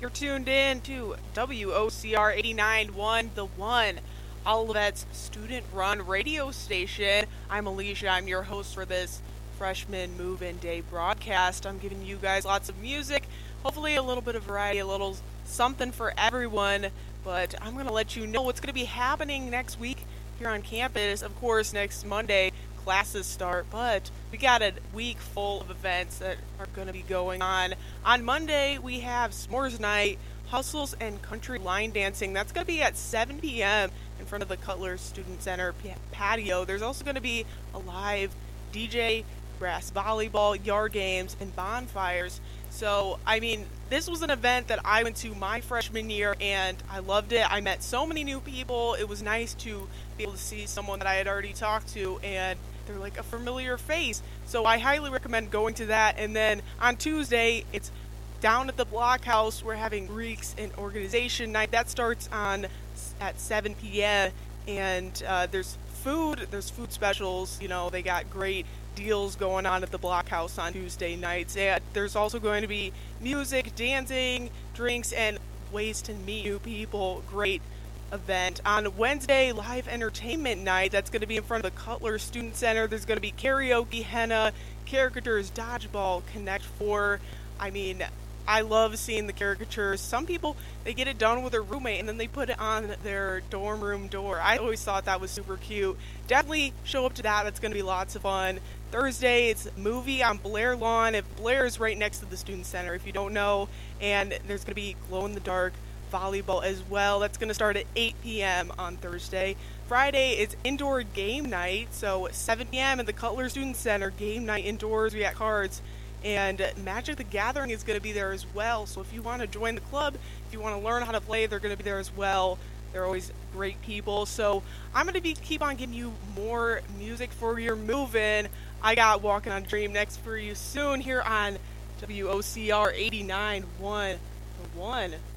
You're tuned in to WOCR 89.1, The One, Olivet's student-run radio station. I'm Alicia. I'm your host for this freshman move-in day broadcast. I'm giving you guys lots of music, hopefully a little bit of variety, a little something for everyone. But I'm going to let you know what's going to be happening next week here on campus. Of course, next Monday, classes start, but we got a week full of events that are going to be going on. On Monday, we have S'mores Night, Hustles, and Country Line Dancing. That's going to be at 7 p.m. in front of the Cutler Student Center patio. There's also going to be a live DJ, grass volleyball, yard games, and bonfires. So, this was an event that I went to my freshman year, and I loved it. I met so many new people. It was nice to be able to see someone that I had already talked to, and they're like a familiar face. So I highly recommend going to that. And then on Tuesday, it's down at the Blockhouse. We're having Greeks and Organization Night. That starts at 7 p.m. And there's food specials. They got great deals going on at the Blockhouse on Tuesday nights. And there's also going to be music, dancing, drinks, and ways to meet new people. Great event. On Wednesday, live entertainment night. That's going to be in front of the Cutler Student Center. There's going to be karaoke, henna, caricatures, dodgeball, Connect Four. I love seeing the caricatures. Some people, they get it done with a roommate and then they put it on their dorm room door. I always thought that was super cute. Definitely show up to that. That's going to be lots of fun. Thursday, it's movie on Blair Lawn. Blair is right next to the Student Center, if you don't know. And there's going to be glow-in-the-dark volleyball as well. That's going to start at 8 p.m. on Thursday. Friday is indoor game night. So 7 p.m. at the Cutler Student Center. Game night indoors. We got cards. And Magic the Gathering is going to be there as well. So if you want to join the club, if you want to learn how to play, they're going to be there as well. They're always great people. So I'm going to keep on giving you more music for your move-in. I got Walking on a Dream next for you soon here on WOCR 89.1 The One.